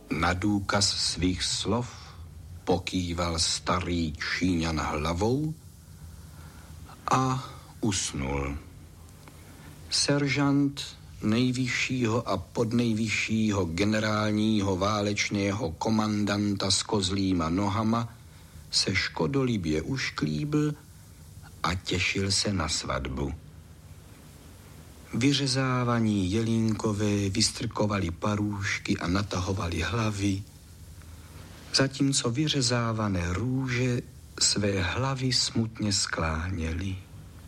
Na důkaz svých slov pokýval starý Číňan hlavou a usnul. Seržant nejvyššího a podnejvyššího generálního válečného komandanta s kozlýma nohama se škodolibě ušklíbl a těšil se na svatbu. Vyřezávaní jelínkové vystrkovali parůžky a natahovali hlavy, zatímco vyřezávané růže své hlavy smutně skláněly.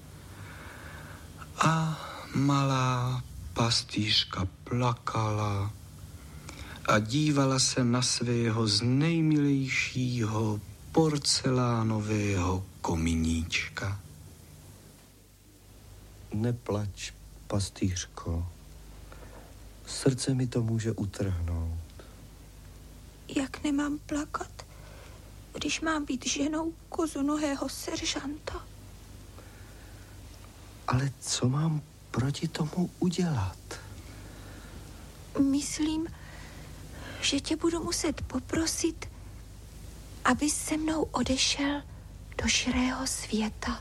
A malá pastýřka plakala a dívala se na svého z nejmilejšího porcelánového kominíčka. Neplač, pastýřko. Srdce mi to může utrhnout. Jak nemám plakat, když mám být ženou kozonohého seržanta? Ale co mám proti tomu udělat? Myslím, že tě budu muset poprosit, abys se mnou odešel do širého světa.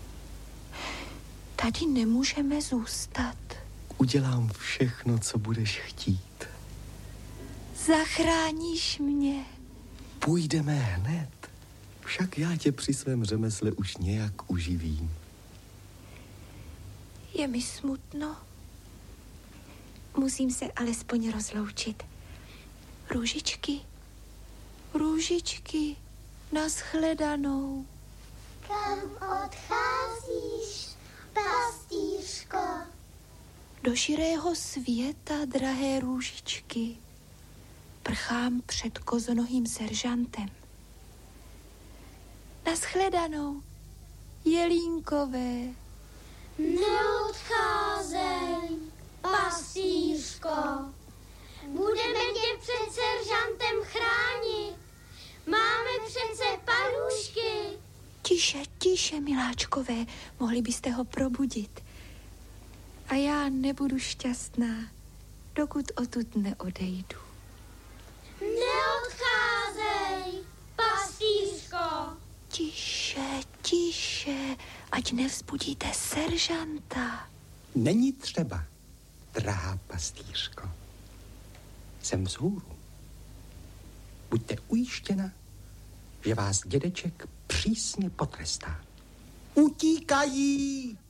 Tady nemůžeme zůstat. Udělám všechno, co budeš chtít. Zachráníš mě. Půjdeme hned. Však já tě při svém řemesle už nějak uživím. Je mi smutno. Musím se alespoň rozloučit. Růžičky, růžičky, nashledanou. Kam odcházíš, pastýřko? Do širého světa, drahé růžičky. Prchám před kozonohým seržantem. Nashledanou, jelínkové. Neodcházej, pastýřko. Budeme tě před seržantem chránit. Máme přece parůžky. Tiše, tiše, miláčkové, mohli byste ho probudit. A já nebudu šťastná, dokud odtud neodejdu. Neodcházej, pastýřko. Tiše, tiše, ať nevzbudíte seržanta. Není třeba, drahá pastýřko. Jsem vzhůru. Buďte ujištěna, že vás dědeček přísně potrestá. Utíkají!